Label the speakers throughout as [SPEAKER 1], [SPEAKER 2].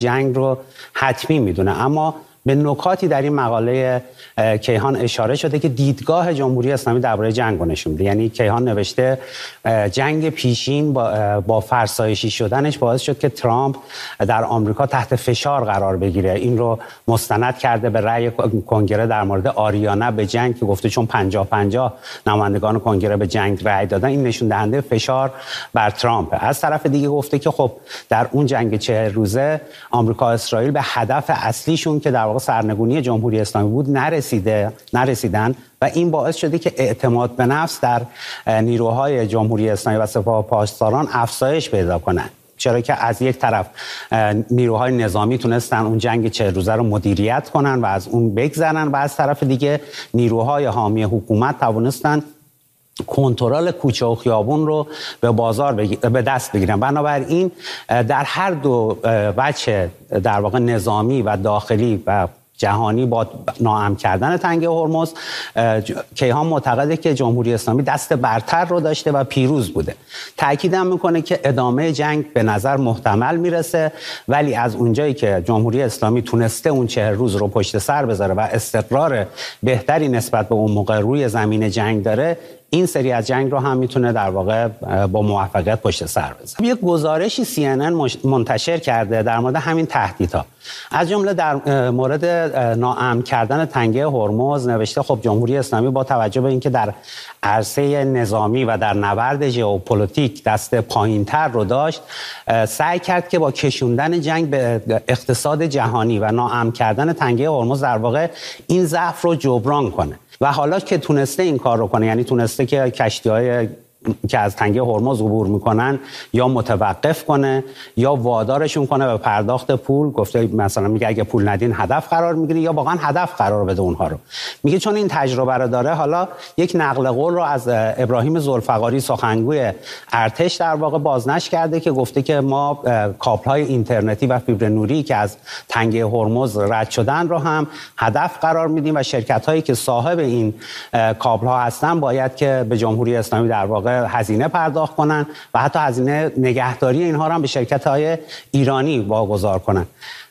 [SPEAKER 1] جنگ رو حتمی میدونه. اما به نکاتی در این مقاله کیهان اشاره شده که دیدگاه جمهوری اسلامی درباره جنگ رو نشون میده. یعنی کیهان نوشته جنگ پیشین با فرسایشی شدنش باعث شد که ترامپ در آمریکا تحت فشار قرار بگیره. این رو مستند کرده به رأی کنگره در مورد آریانا به جنگ که گفته چون 50-50 نمایندگان کنگره به جنگ رأی دادن، این نشون دهنده فشار بر ترامپ. از طرف دیگه گفته که خب در اون جنگ 40 روزه آمریکا و اسرائیل به هدف اصلیشون که در واقع سرنگونی جمهوری اسلامی بود نرسیدن و این باعث شده که اعتماد به نفس در نیروهای جمهوری اسلامی و سپاه پاسداران افزایش پیدا کنند. چرا که از یک طرف نیروهای نظامی تونستن اون جنگ 40 روزه رو مدیریت کنن و از اون بگذرن و از طرف دیگه نیروهای حامی حکومت توانستن کنترل کوچه و خیابون رو به دست بگیرن. بنابراین در هر دو وجه در واقع نظامی و داخلی و جهانی با ناامن کردن تنگه هرمز، کیهان معتقده که جمهوری اسلامی دست برتر رو داشته و پیروز بوده. تأکیدم میکنه که ادامه جنگ به نظر محتمل میرسه، ولی از اونجایی که جمهوری اسلامی تونسته اون 40 روز رو پشت سر بذاره و استقرار بهتری نسبت به اون موقع روی زمین جنگ داره، این سری از جنگ رو هم میتونه در واقع با موفقیت پشت سر بذاره. یک گزارشی CNN منتشر کرده در مورد همین تهدیدها، از جمله در مورد ناامن کردن تنگه هرمز نوشته خب جمهوری اسلامی با توجه به اینکه در عرصه نظامی و در نبرد ژئوپلیتیک دست پایین‌تر رو داشت، سعی کرد که با کشوندن جنگ به اقتصاد جهانی و ناامن کردن تنگه هرمز در واقع این ضعف رو جبران کنه. و حالا که تونسته این کار رو کنه، یعنی تونسته که کشتی‌های که از تنگه هرمز عبور میکنن یا متوقف کنه یا وادارشون کنه به پرداخت پول. گفته مثلا میگه اگه پول ندین هدف قرار میگیری، یا واقعا هدف قرار بده اونها رو. میگه چون این تجربه رو داره، حالا یک نقل قول رو از ابراهیم ذوالفقاری سخنگوی ارتش در واقع بازنشر کرده که گفته که ما کابل‌های اینترنتی و فیبر نوری که از تنگه هرمز رد شدن رو هم هدف قرار میدیم و شرکت‌هایی که صاحب این کابل‌ها هستن باید که به جمهوری اسلامی در واقع هزینه پرداخت کنن و حتی هزینه نگهداری اینها رو هم به شرکت‌های ایرانی واگذار کنن.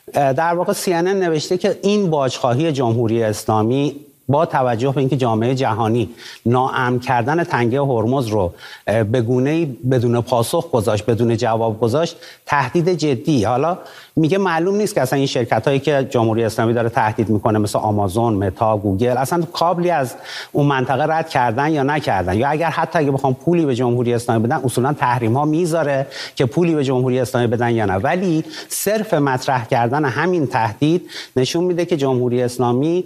[SPEAKER 1] در واقع CNN نوشته که این باجخواهی جمهوری اسلامی با توجه به اینکه جامعه جهانی ناامن کردن تنگه هرمز رو به گونه‌ای بدون پاسخ گذاشت، بدون جواب گذاشت، تهدید جدی. حالا میگه معلوم نیست که اصلا این شرکتایی که جمهوری اسلامی داره تهدید میکنه مثل آمازون، متا، گوگل اصلا کابلی از اون منطقه رد کردن یا نکردن، یا اگر حتی اگه بخوام پولی به جمهوری اسلامی بدن اصولا تحریم ها میذاره که پولی به جمهوری اسلامی بدن یا نه. ولی صرف مطرح کردن همین تهدید نشون میده که جمهوری اسلامی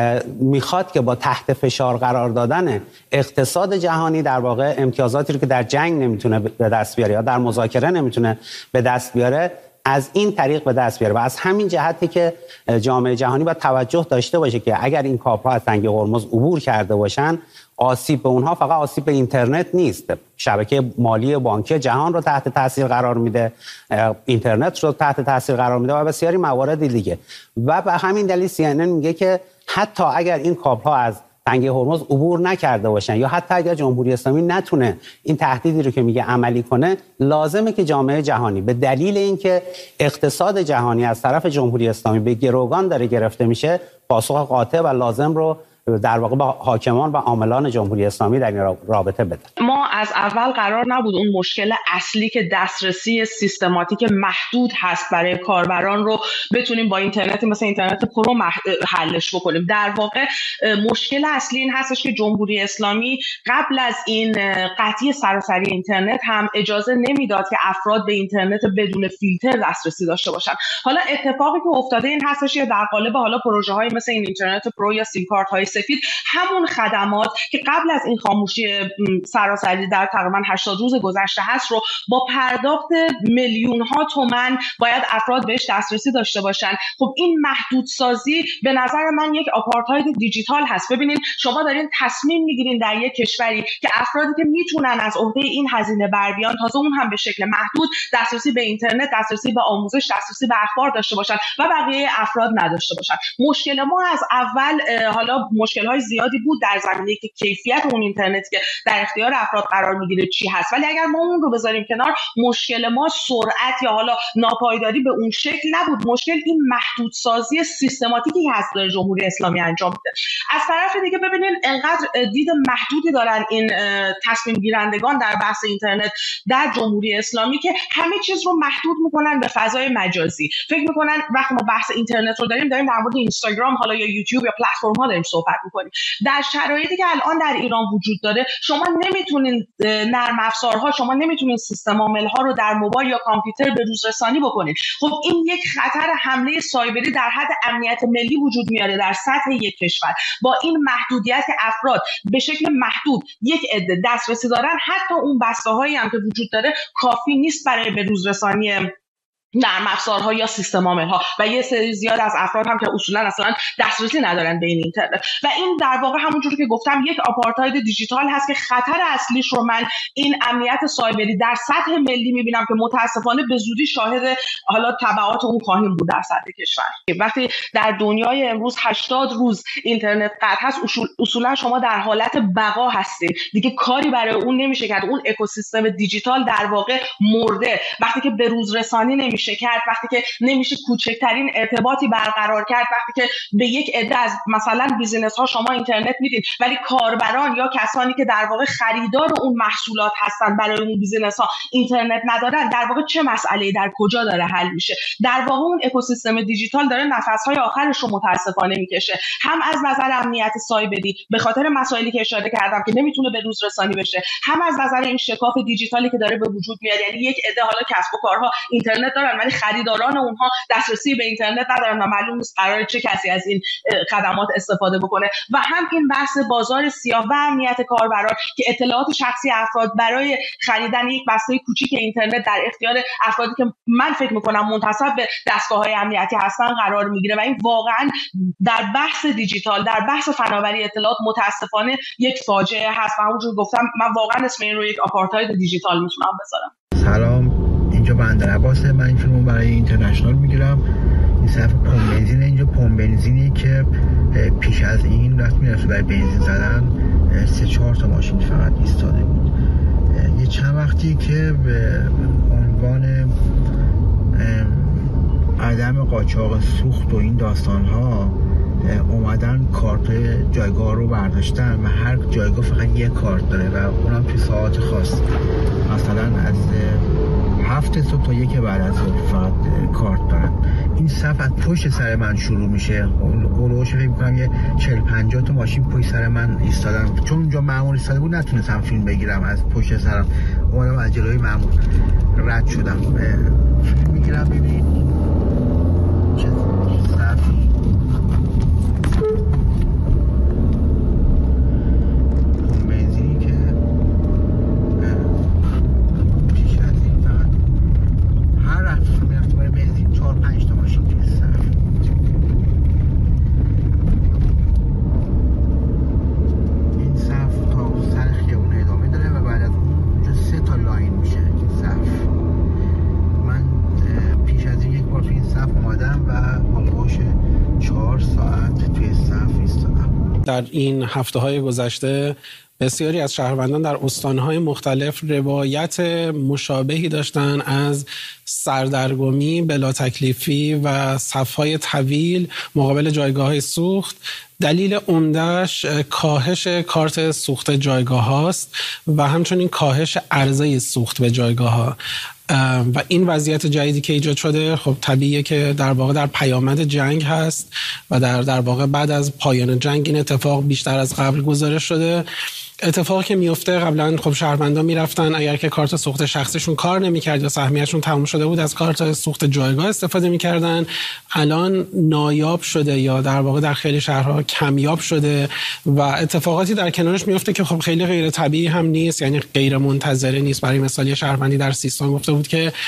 [SPEAKER 1] میخواد که با تحت فشار قرار دادن اقتصاد جهانی در واقع امتیازاتی رو که در جنگ نمیتونه به دست بیاره یا در مذاکره نمیتونه به دست بیاره از این طریق به دست بیاره. و از همین جهتی که جامعه جهانی باید توجه داشته باشه که اگر این کابل‌ها از تنگه هرمز عبور کرده باشن، آسیب به اونها فقط آسیب به اینترنت نیست، شبکه مالی بانکی جهان رو تحت تاثیر قرار میده، اینترنت رو تحت تاثیر قرار میده و بسیاری موارد دیگه. و به همین دلیل CNN میگه که حتی اگر این کابل‌ها از تنگه هرمز عبور نکرده باشن یا حتی اگر جمهوری اسلامی نتونه این تهدیدی رو که میگه عملی کنه، لازمه که جامعه جهانی به دلیل اینکه اقتصاد جهانی از طرف جمهوری اسلامی به گروگان داره گرفته میشه، پاسخ قاطع و لازم رو در واقع با حاکمان و عاملان جمهوری اسلامی در این رابطه بده.
[SPEAKER 2] ما از اول قرار نبود اون مشکل اصلی که دسترسی سیستماتیک محدود هست برای کاربران رو بتونیم با اینترنت مثل اینترنت پرو حلش بکنیم. در واقع مشکل اصلی این هستش که جمهوری اسلامی قبل از این قطعی سراسری اینترنت هم اجازه نمیداد که افراد به اینترنت بدون فیلتر دسترسی داشته باشن. حالا اتفاقی که افتاده این هستش که در قالب حالا پروژه های مثل این اینترنت پرو یا سیم کارت های سفید، همون خدمات که قبل از این خاموشی سراسری در تقریبا 80 روز گذشته هست رو با پرداخت میلیون ها تومان باید افراد بهش دسترسی داشته باشن. خب این محدودسازی به نظر من یک آپارتاید دیجیتال هست. ببینید شما دارین تصمیم میگیرین در یک کشوری که افرادی که میتونن از عهده این هزینه بر بیان، تازه اون هم به شکل محدود، دسترسی به اینترنت، دسترسی به آموزش، دسترسی به اخبار داشته باشن و بقیه افراد نداشته باشن. مشکل ما از اول حالا مشکل‌های زیادی بود در زمینه که کیفیت اون اینترنتی که در اختیار افراد قرار میگیره چی هست، ولی اگر ما اون رو بذاریم کنار، مشکل ما سرعت یا حالا ناپایداری به اون شکل نبود. مشکل این محدودسازی سیستماتیکی هست در جمهوری اسلامی انجام میده. از طرف دیگه ببینید انقدر دید محدودی دارن این تصمیم گیرندگان در بحث اینترنت در جمهوری اسلامی که همه چیز رو محدود میکنن به فضای مجازی. فکر میکنن وقتی ما بحث اینترنت رو داریم در مورد اینستاگرام حالا یا یوتیوب یا پلتفرم ها داریم صحبت میکنیم. در شرایطی که الان در ایران وجود داره، شما نمیتونین نرم افزارها، شما نمیتونین سیستم عامل ها رو در موبایل یا کامپیوتر به روز رسانی بکنید. خب این یک خطر حمله سایبری در حد امنیت ملی وجود میاره در سطح یک کشور. با این محدودیت که افراد به شکل محدود یک عده دسترسی دارن، حتی اون بسته‌هایی هم که وجود داره کافی نیست برای به روز رسانی نرم افزارها یا سیستم عامل‌ها و یه سری زیاد از افراد هم که اصولا اصلا دسترسی ندارن به این اینترنت. و این در واقع همونجوری که گفتم یک آپارتاید دیجیتال هست که خطر اصلیش رو من این امنیت سایبری در سطح ملی میبینم که متاسفانه به زودی شاهد حالا تبعات اون خواهیم بود در سطح کشور. وقتی در دنیای امروز 80 روز اینترنت قطع هست، اصولا شما در حالت بقا هستید، دیگه کاری برای اون نمیشه کرد. اون اکوسیستم دیجیتال در واقع مرده. وقتی که به روز رسانی نمیشه کرد، وقتی که نمیشه کوچکترین ارتباطی برقرار کرد، وقتی که به یک عده از مثلا بیزینس ها شما اینترنت میدید ولی کاربران یا کسانی که در واقع خریدار اون محصولات هستن برای اون بیزینس ها اینترنت ندارن، در واقع چه مسئله‌ای در کجا داره حل میشه؟ در واقع اون اکوسیستم دیجیتال داره نفس‌های آخرش رو متاسفانه میکشه، هم از نظر امنیت سایبری به خاطر مسائلی که اشاره کردم که نمیتونه به روز رسانی بشه، هم از نظر این شکاف دیجیتالی که داره به وجود میاد. یعنی یک عده حالا کسب و کارها اینترنت دارن ولی خریداران اونها دسترسی به اینترنت ندارن و معلوم نیست قراره چه کسی از این خدمات استفاده بکنه. و هم این بحث بازار سیاه و امنیت کاربران که اطلاعات شخصی افراد برای خریدن یک بسته کوچیک اینترنت در اختیار افرادی که من فکر میکنم منتسب به دستگاه‌های امنیتی هستن قرار میگیره و این واقعا در بحث دیجیتال، در بحث فناوری اطلاعات متاسفانه یک فاجعه هست. و همونجور گفتم من واقعا اسم این رو یک آپارتاید دیجیتال میتونم بذارم.
[SPEAKER 3] سلام، اینجا بندر عباسه. من این فیلمو برای اینترنشنال میگیرم. این صفحه پمپ بنزین، اینجا پمپ بنزینی که پیش از این وقت میرفت برای بنزین زدن 3-4 تا ماشین فقط ایستاده بود. یه چند وقتی که به عنوان عدم قاچاق سوخت و این داستان ها اومدن کارت جایگاه رو برداشتن و هر جایگاه فقط یک کارت داره و اونم توی ساعت خاص، مثلا از 7 صبح تا 1 بعد از ظهر فقط کارت دارن. این صف از پشت سر من شروع میشه. اولوش فکر می‌کنم یه 40-50 تا ماشین پشت سر من ایستادن. چون اونجا مأمور ایستاده بود نتونستم فیلم بگیرم، از پشت سرم اومدم از جلوی مأمور رد شدم. فیلم میگیرم ببینید چه صفی
[SPEAKER 4] در این هفته‌های گذشته بسیاری از شهروندان در استان‌های مختلف روایت مشابهی داشتن از سردرگمی، بلا تکلیفی و صف‌های طویل مقابل جایگاه‌های سوخت. دلیل عمده‌اش کاهش کارت سوخت جایگاه‌هاست و همچنین کاهش عرضه سوخت به جایگاه‌ها. و این وضعیت جدیدی که ایجاد شده خب طبیعیه که در واقع در پیامد جنگ هست و در واقع بعد از پایان جنگ این اتفاق بیشتر از قبل گزارش شده. اتفاقی که میفته قبلا خب شهروندان میرفتن اگر که کارت سوخت شخصیشون کار نمیکرد یا سهمیه‌شون تموم شده بود از کارت سوخت جایگاه استفاده میکردن. الان نایاب شده یا در واقع در خیلی شهرها کمیاب شده و اتفاقاتی در کنارش میفته که خب خیلی غیر طبیعی هم نیست، یعنی غیر منتظره نیست. برای مثال یه شهروندی در سیستان گفته بود که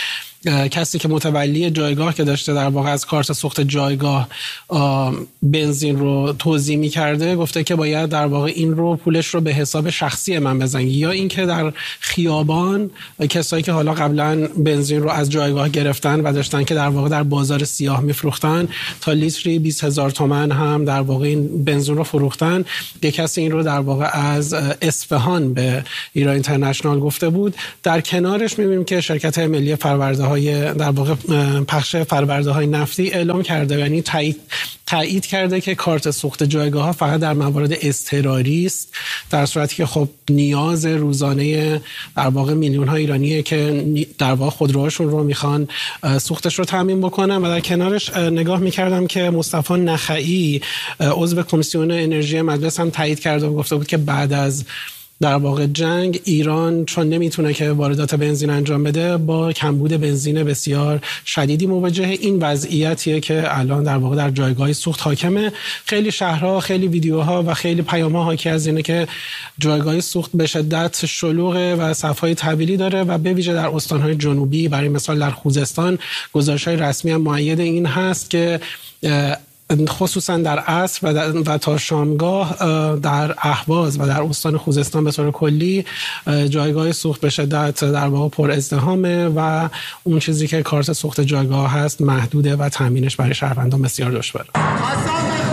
[SPEAKER 4] کسی که متولی جایگاه که داشته در واقع از کارت سوخت جایگاه بنزین رو توزیع می‌کرده گفته که باید در واقع این رو پولش رو به حساب شخصی من بزنید، یا اینکه در خیابان کسایی که حالا قبلا بنزین رو از جایگاه گرفتن و داشتن که در واقع در بازار سیاه میفروختن تا لیتری 20,000 تومان هم در واقع این بنزین رو فروختن. یک کسی این رو در واقع از اصفهان به ایران اینترنشنال گفته بود. در کنارش می‌بینیم که شرکت ملی فرورده‌های در واقع پخش فرورده‌های نفتی اعلام کرده، یعنی تایید کرده که کارت سوخت جایگاه‌ها فقط در موارد اضطراری است، در صورتی که خب نیاز روزانه در واقع میلیون‌ها ایرانیه که در واقع خودروهاشون رو میخوان سوختش رو تامین بکنن. و در کنارش نگاه می‌کردم که مصطفی نخعی عضو کمیسیون انرژی مجلس هم تایید کرده و گفته بود که بعد از در واقع جنگ ایران چون نمیتونه که واردات بنزین انجام بده با کمبود بنزین بسیار شدیدی مواجهه. این وضعیتیه که الان در واقع در جایگاه سوخت حاکمه. خیلی شهرها، خیلی ویدیوها و خیلی پیام‌ها حاکی از اینه که جایگاه سوخت به شدت شلوغه و صف‌های طویلی داره و به ویژه در استان‌های جنوبی، برای مثال در خوزستان گزارش‌های رسمی هم مؤید این هست که خصوصا در عصر و تا شامگاه در اهواز و در استان خوزستان به طور کلی جایگاه سوخت به شدت در واقع پر ازدحامه و اون چیزی که کارت سوخت جایگاه هست محدوده و تامینش برای شهروندان بسیار دشواره.